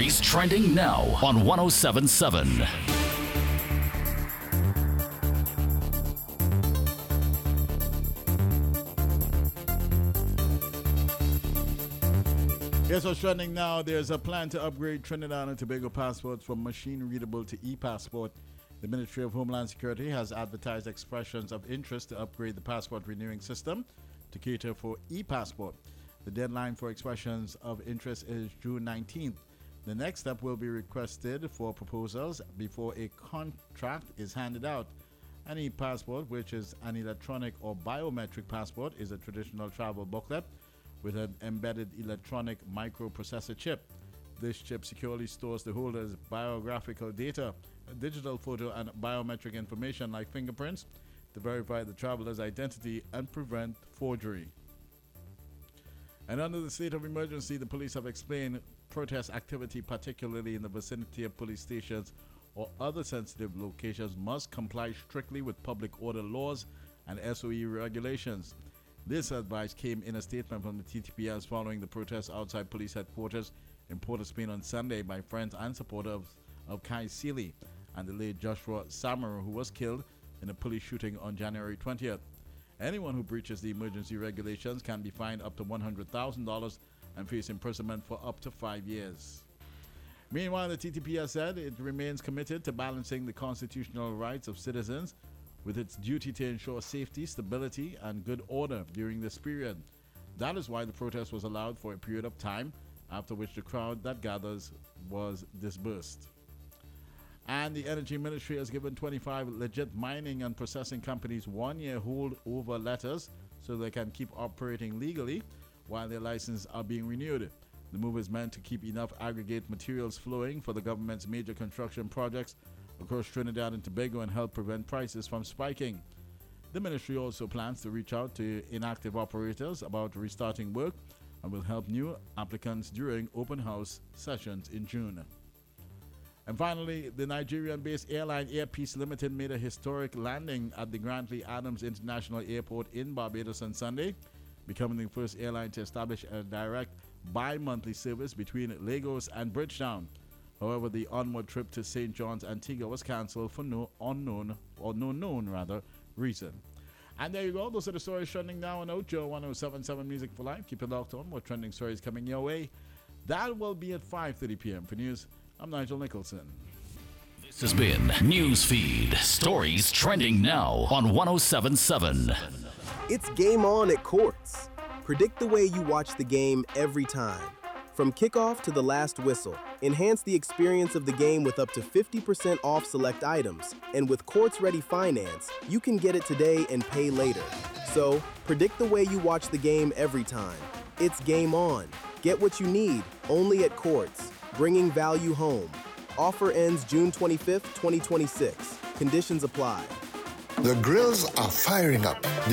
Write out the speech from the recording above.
Stories trending now on 1077. Here's what's trending now. There's a plan to upgrade Trinidad and Tobago passports from machine-readable to e-passport. The Ministry of Homeland Security has advertised expressions of interest to upgrade the passport renewing system to cater for e-passport. The deadline for expressions of interest is June 19th. The next step will be requested for proposals before a contract is handed out. An e-passport, which is an electronic or biometric passport, is a traditional travel booklet with an embedded electronic microprocessor chip. This chip securely stores the holder's biographical data, digital photo, and biometric information like fingerprints to verify the traveler's identity and prevent forgery. And under the state of emergency, the police have explained protest activity, particularly in the vicinity of police stations or other sensitive locations, must comply strictly with public order laws and SOE regulations. This advice came in a statement from the TTPS following the protests outside police headquarters in Port of Spain on Sunday by friends and supporters of Kai Sealy and the late Joshua Samaru, who was killed in a police shooting on January 20th. Anyone who breaches the emergency regulations can be fined up to $100,000 and face imprisonment for up to 5 years. Meanwhile, the TTPS said it remains committed to balancing the constitutional rights of citizens with its duty to ensure safety, stability, and good order during this period. That is why the protest was allowed for a period of time, after which the crowd that gathers was dispersed. And the Energy Ministry has given 25 legit mining and processing companies 1-year hold-over letters so they can keep operating legally while their licenses are being renewed. The move is meant to keep enough aggregate materials flowing for the government's major construction projects across Trinidad and Tobago and help prevent prices from spiking. The ministry also plans to reach out to inactive operators about restarting work and will help new applicants during open house sessions in June. And finally, the Nigerian-based airline Air Peace Limited made a historic landing at the Grantley Adams International Airport in Barbados on Sunday, becoming the first airline to establish a direct bi-monthly service between Lagos and Bridgetown. However, the onward trip to St. John's, Antigua was cancelled for no known reason. And there you go. Those are the stories trending now on Ocho 1077 Music for Life. Keep it locked on. More trending stories coming your way. That will be at 5:30 p.m. For news, I'm Nigel Nicholson. This has been Newsfeed. Stories trending now on 1077. It's game on at Courts. Predict the way you watch the game every time. From kickoff to the last whistle, enhance the experience of the game with up to 50% off select items. And with Courts Ready Finance, you can get it today and pay later. So, predict the way you watch the game every time. It's game on. Get what you need, only at Courts. Bringing value home. Offer ends June 25th, 2026. Conditions apply. The grills are firing up.